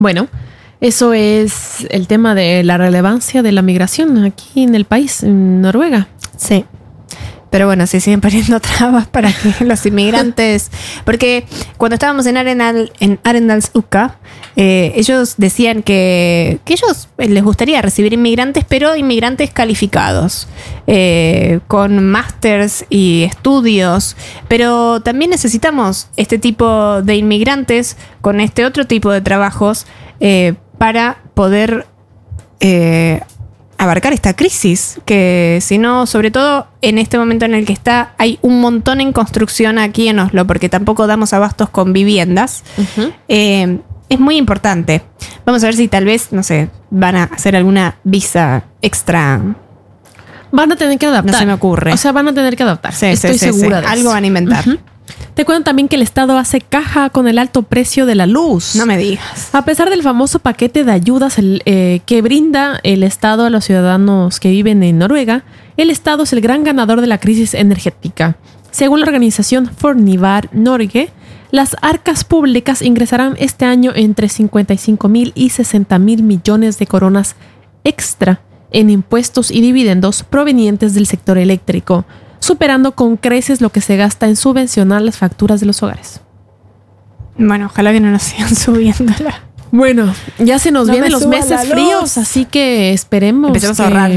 Bueno, eso es el tema de la relevancia de la migración aquí en el país, en Noruega. Sí. Pero bueno, se siguen poniendo trabas para que los inmigrantes... Porque cuando estábamos en Arendalsuka, ellos decían que ellos les gustaría recibir inmigrantes, pero inmigrantes calificados, con másters y estudios. Pero también necesitamos este tipo de inmigrantes con este otro tipo de trabajos para poder... abarcar esta crisis, que si no, sobre todo en este momento en el que hay un montón en construcción aquí en Oslo, porque tampoco damos abastos con viviendas. Uh-huh. Es muy importante. Vamos a ver si tal vez, no sé, van a hacer alguna visa extra. Van a tener que adaptar. No se me ocurre. O sea, van a tener que adaptar. Sí, estoy segura de eso. Algo van a inventar. Uh-huh. Te cuento también que el Estado hace caja con el alto precio de la luz. No me digas. A pesar del famoso paquete de ayudas que brinda el Estado a los ciudadanos que viven en Noruega, el Estado es el gran ganador de la crisis energética. Según la organización Fornybar Norge, las arcas públicas ingresarán este año entre 55.000 y 60.000 millones de coronas extra en impuestos y dividendos provenientes del sector eléctrico, superando con creces lo que se gasta en subvencionar las facturas de los hogares. Bueno, ojalá que no nos sigan subiéndola. Bueno, ya se nos vienen los meses fríos, así que esperemos. Empecemos a ahorrar.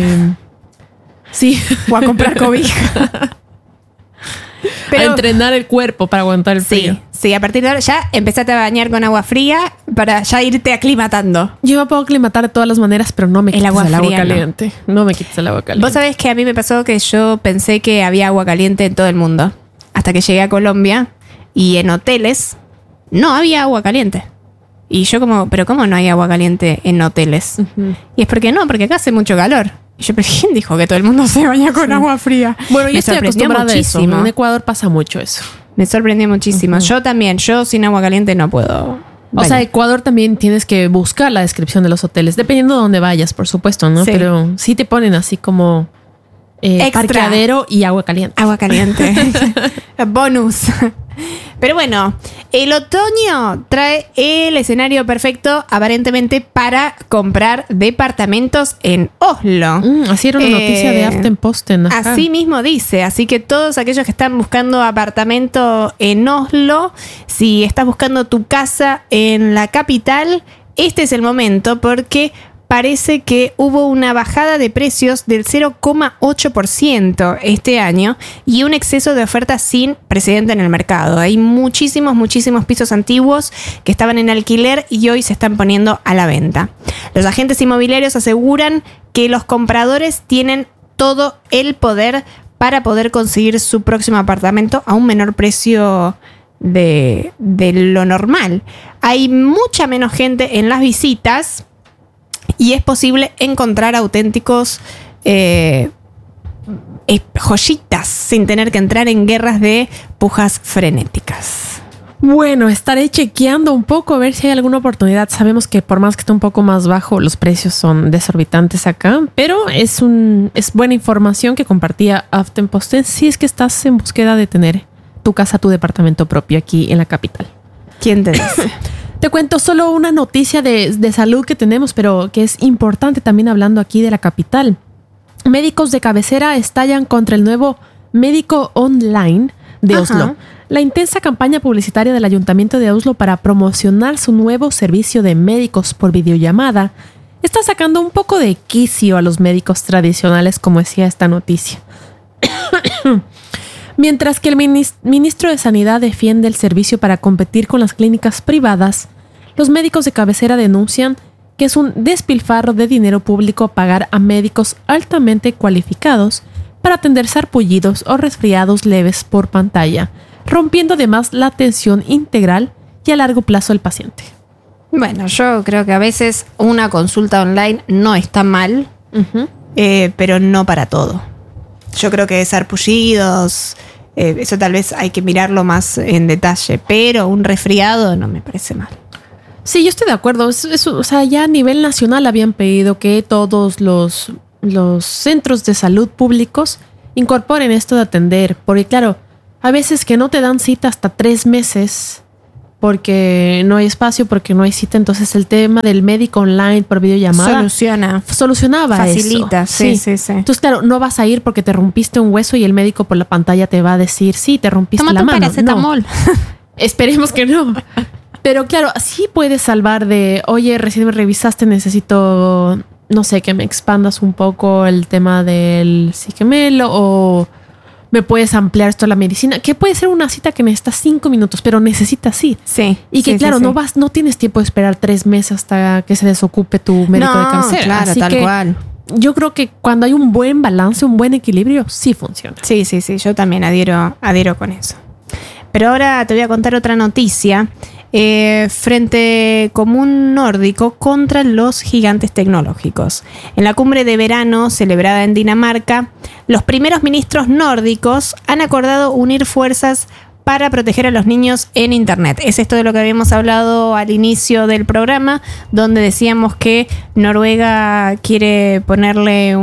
Sí. O a comprar cobija. Pero, a entrenar el cuerpo para aguantar el frío. Sí, a partir de ahora ya empezaste a bañar con agua fría para ya irte aclimatando. Yo me puedo aclimatar de todas las maneras, pero no me quites el agua caliente. No me quites el agua caliente. Vos sabés que a mí me pasó que yo pensé que había agua caliente en todo el mundo. Hasta que llegué a Colombia y en hoteles no había agua caliente. Y yo ¿pero cómo no hay agua caliente en hoteles? Uh-huh. Y es porque acá hace mucho calor. Y yo, ¿pero quién dijo que todo el mundo se baña con agua fría? Bueno, yo estoy acostumbrada a eso. En Ecuador pasa mucho eso. Me sorprendió muchísimo. Uh-huh. Yo sin agua caliente no puedo. O sea, Ecuador también tienes que buscar la descripción de los hoteles, dependiendo de dónde vayas, por supuesto, ¿no? Sí. Pero sí te ponen así como parqueadero y agua caliente. Agua caliente. Bonus. Pero bueno, el otoño trae el escenario perfecto aparentemente para comprar departamentos en Oslo. Así era una noticia de Aftenposten. Así mismo dice. Así que todos aquellos que están buscando apartamento en Oslo, si estás buscando tu casa en la capital, este es el momento porque parece que hubo una bajada de precios del 0,8% este año y un exceso de ofertas sin precedente en el mercado. Hay muchísimos pisos antiguos que estaban en alquiler y hoy se están poniendo a la venta. Los agentes inmobiliarios aseguran que los compradores tienen todo el poder para poder conseguir su próximo apartamento a un menor precio de lo normal. Hay mucha menos gente en las visitas y es posible encontrar auténticos joyitas sin tener que entrar en guerras de pujas frenéticas. Bueno, estaré chequeando un poco a ver si hay alguna oportunidad. Sabemos que por más que esté un poco más bajo, los precios son desorbitantes acá, pero es buena información que compartía Aftenposten si es que estás en búsqueda de tener tu casa, tu departamento propio aquí en la capital. ¿Quién te dice? Te cuento solo una noticia de salud que tenemos, pero que es importante también hablando aquí de la capital. Médicos de cabecera estallan contra el nuevo médico online de Oslo. La intensa campaña publicitaria del Ayuntamiento de Oslo para promocionar su nuevo servicio de médicos por videollamada está sacando un poco de quicio a los médicos tradicionales, como decía esta noticia. Mientras que el ministro de Sanidad defiende el servicio para competir con las clínicas privadas, los médicos de cabecera denuncian que es un despilfarro de dinero público pagar a médicos altamente cualificados para atender sarpullidos o resfriados leves por pantalla, rompiendo además la atención integral y a largo plazo del paciente. Bueno, yo creo que a veces una consulta online no está mal, pero no para todo. Yo creo que sarpullidos, eso tal vez hay que mirarlo más en detalle, pero un resfriado no me parece mal. Sí, yo estoy de acuerdo. O sea, ya a nivel nacional habían pedido que todos los centros de salud públicos incorporen esto de atender. Porque claro, a veces que no te dan cita hasta 3 meses porque no hay espacio, porque no hay cita. Entonces el tema del médico online por videollamada solucionaba facilita, eso. Sí. Entonces, claro, no vas a ir porque te rompiste un hueso y el médico por la pantalla te va a decir, sí, te rompiste la mano. Paracetamol. No. Esperemos que no. Pero claro, sí puedes salvar de, oye, recién me revisaste, necesito, no sé, que me expandas un poco el tema del psiquemelo o me puedes ampliar esto a la medicina, que puede ser una cita que necesitas 5 minutos, pero necesitas ir. Sí. Y que claro, no tienes tiempo de esperar 3 meses hasta que se desocupe tu médico de cabecera. Claro, así tal cual. Yo creo que cuando hay un buen balance, un buen equilibrio, sí funciona. Sí, yo también adhiero con eso. Pero ahora te voy a contar otra noticia. Frente común nórdico contra los gigantes tecnológicos. En la cumbre de verano celebrada en Dinamarca, los primeros ministros nórdicos han acordado unir fuerzas para proteger a los niños en Internet. Es esto de lo que habíamos hablado al inicio del programa, donde decíamos que Noruega quiere ponerle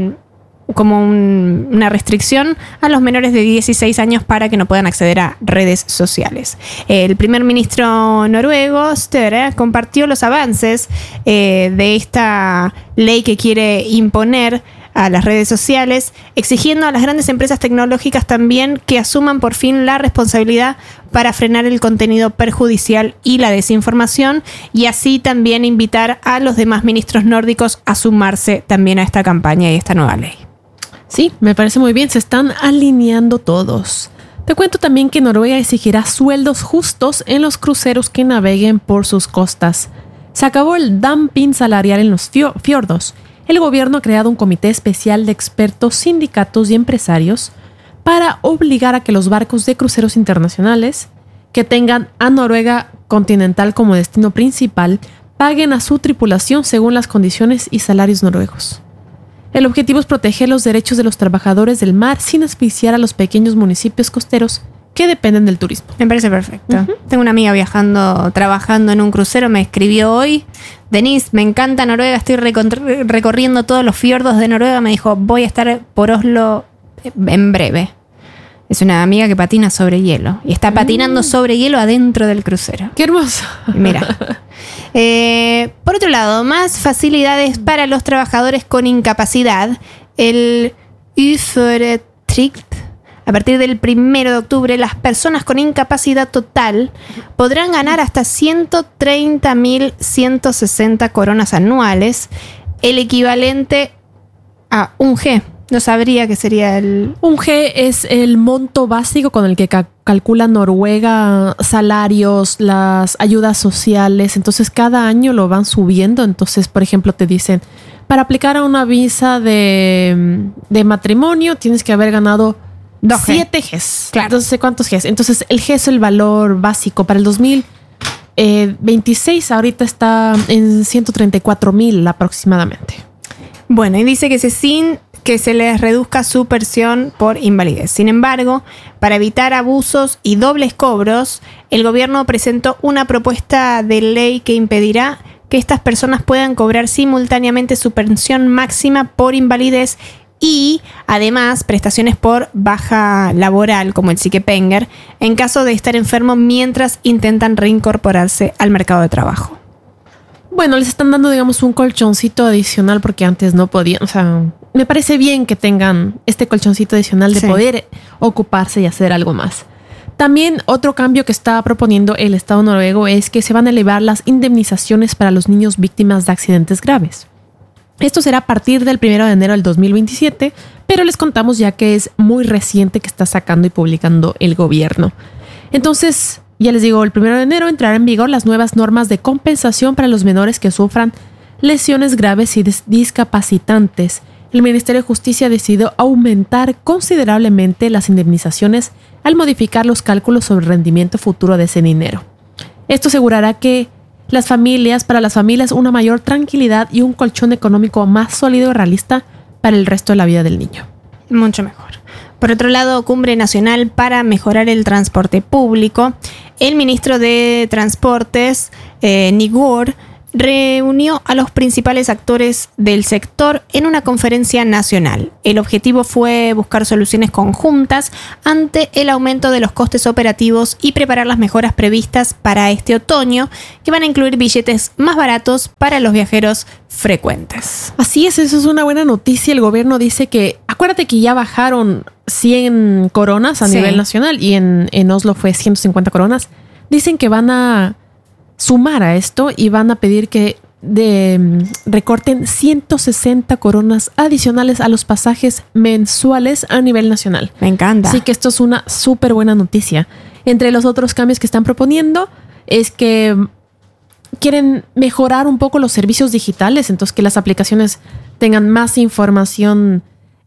una restricción a los menores de 16 años para que no puedan acceder a redes sociales. El primer ministro noruego, Støre, compartió los avances de esta ley que quiere imponer a las redes sociales, exigiendo a las grandes empresas tecnológicas también que asuman por fin la responsabilidad para frenar el contenido perjudicial y la desinformación, y así también invitar a los demás ministros nórdicos a sumarse también a esta campaña y esta nueva ley. Sí, me parece muy bien, se están alineando todos. Te cuento también que Noruega exigirá sueldos justos en los cruceros que naveguen por sus costas. Se acabó el dumping salarial en los fiordos. El gobierno ha creado un comité especial de expertos, sindicatos y empresarios para obligar a que los barcos de cruceros internacionales que tengan a Noruega continental como destino principal paguen a su tripulación según las condiciones y salarios noruegos. El objetivo es proteger los derechos de los trabajadores del mar sin asfixiar a los pequeños municipios costeros que dependen del turismo. Me parece perfecto. Tengo una amiga trabajando en un crucero, me escribió hoy: Denise, me encanta Noruega, estoy recorriendo todos los fiordos de Noruega. Me dijo, voy a estar por Oslo en breve. Es una amiga que patina sobre hielo y está patinando sobre hielo adentro del crucero. ¡Qué hermoso! Mira. Por otro lado, más facilidades para los trabajadores con incapacidad. El Uføretrygd. A partir del 1 de octubre, las personas con incapacidad total podrán ganar hasta 130.160 coronas anuales, el equivalente a un G. No sabría qué sería el... Un G es el monto básico con el que calcula Noruega salarios, las ayudas sociales. Entonces, cada año lo van subiendo. Entonces, por ejemplo, te dicen, para aplicar a una visa de matrimonio tienes que haber ganado 7 Gs. Claro. Entonces, ¿cuántos Gs? Entonces, el G es el valor básico. Para el 2026 ahorita está en 134,000 aproximadamente. Bueno, y dice que se les reduzca su pensión por invalidez. Sin embargo, para evitar abusos y dobles cobros, el gobierno presentó una propuesta de ley que impedirá que estas personas puedan cobrar simultáneamente su pensión máxima por invalidez y, además, prestaciones por baja laboral, como el Sykepenger, en caso de estar enfermo mientras intentan reincorporarse al mercado de trabajo. Bueno, les están dando, digamos, un colchoncito adicional porque antes no podían. O sea, me parece bien que tengan este colchoncito adicional de poder ocuparse y hacer algo más. También otro cambio que está proponiendo el Estado noruego es que se van a elevar las indemnizaciones para los niños víctimas de accidentes graves. Esto será a partir del 1 de enero del 2027, pero les contamos ya que es muy reciente que está sacando y publicando el gobierno. Entonces, ya les digo, el 1 de enero entrará en vigor las nuevas normas de compensación para los menores que sufran lesiones graves y discapacitantes. El Ministerio de Justicia decidió aumentar considerablemente las indemnizaciones al modificar los cálculos sobre el rendimiento futuro de ese dinero. Esto asegurará que para las familias una mayor tranquilidad y un colchón económico más sólido y realista para el resto de la vida del niño. Mucho mejor. Por otro lado, Cumbre Nacional para mejorar el transporte público. El ministro de Transportes, Nygård, reunió a los principales actores del sector en una conferencia nacional. El objetivo fue buscar soluciones conjuntas ante el aumento de los costes operativos y preparar las mejoras previstas para este otoño, que van a incluir billetes más baratos para los viajeros frecuentes. Así es, eso es una buena noticia. El gobierno dice que, acuérdate que ya bajaron 100 coronas a nivel nacional y en Oslo fue 150 coronas. Dicen que van a sumar a esto y van a pedir que recorten 160 coronas adicionales a los pasajes mensuales a nivel nacional. Me encanta. Así que esto es una súper buena noticia. Entre los otros cambios que están proponiendo es que quieren mejorar un poco los servicios digitales, entonces que las aplicaciones tengan más información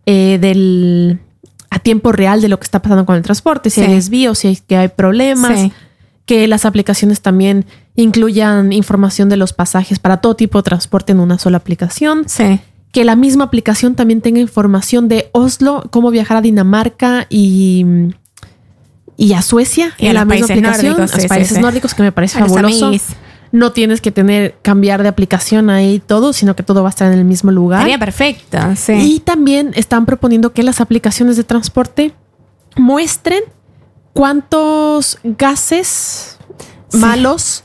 a tiempo real de lo que está pasando con el transporte, si hay desvíos, si hay problemas. Sí. Que las aplicaciones también incluyan información de los pasajes para todo tipo de transporte en una sola aplicación. Sí. Que la misma aplicación también tenga información de Oslo, cómo viajar a Dinamarca y a Suecia. Y en la misma aplicación. Nórdicos, a los países nórdicos, que me parece fabuloso. No tienes que cambiar de aplicación ahí todo, sino que todo va a estar en el mismo lugar. Sería perfecto, sí. Y también están proponiendo que las aplicaciones de transporte muestren cuántos gases malos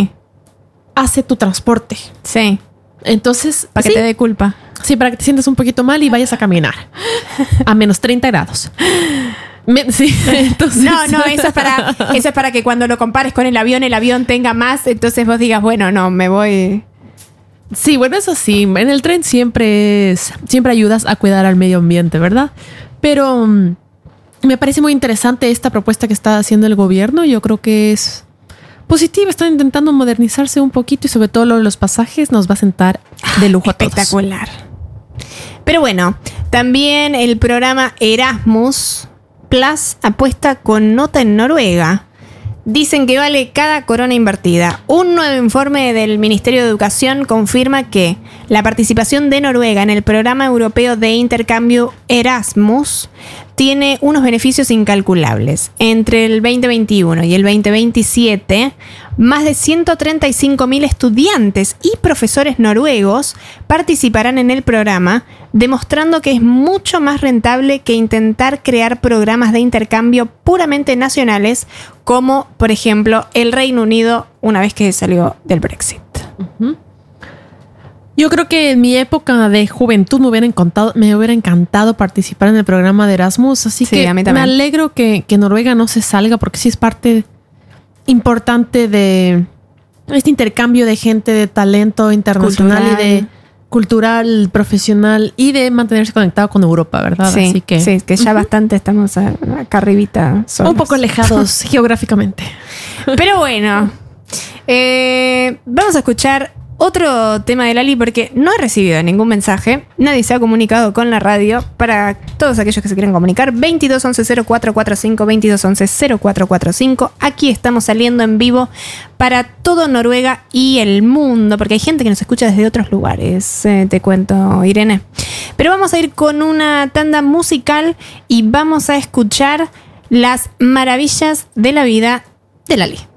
hace tu transporte. Sí. Entonces, para que te dé culpa. Sí, para que te sientas un poquito mal y vayas a caminar a menos 30 grados. Sí, entonces. No, eso es para que cuando lo compares con el avión tenga más, entonces vos digas, bueno, no, me voy. Sí, bueno, eso sí, en el tren siempre ayudas a cuidar al medio ambiente, ¿verdad? Pero me parece muy interesante esta propuesta que está haciendo el gobierno. Yo creo que es positiva. Están intentando modernizarse un poquito y sobre todo lo de los pasajes nos va a sentar de lujo a todos. Espectacular. Pero bueno, también el programa Erasmus Plus apuesta con nota en Noruega. Dicen que vale cada corona invertida. Un nuevo informe del Ministerio de Educación confirma que la participación de Noruega en el programa europeo de intercambio Erasmus tiene unos beneficios incalculables. Entre el 2021 y el 2027, más de 135.000 estudiantes y profesores noruegos participarán en el programa, demostrando que es mucho más rentable que intentar crear programas de intercambio puramente nacionales, como, por ejemplo, el Reino Unido una vez que salió del Brexit. Uh-huh. Yo creo que en mi época de juventud me hubiera encantado participar en el programa de Erasmus, así que me alegro que Noruega no se salga, porque sí es parte importante de este intercambio de gente, de talento internacional cultural, profesional y de mantenerse conectado con Europa, ¿verdad? Sí, así que ya bastante estamos acá arribita solos. Un poco alejados geográficamente. Pero bueno, vamos a escuchar otro tema de Lali, porque no he recibido ningún mensaje. Nadie se ha comunicado con la radio. Para todos aquellos que se quieren comunicar, 2211-0445, 2211-0445. Aquí estamos saliendo en vivo para todo Noruega y el mundo, porque hay gente que nos escucha desde otros lugares, te cuento, Irene. Pero vamos a ir con una tanda musical y vamos a escuchar las maravillas de la vida de Lali.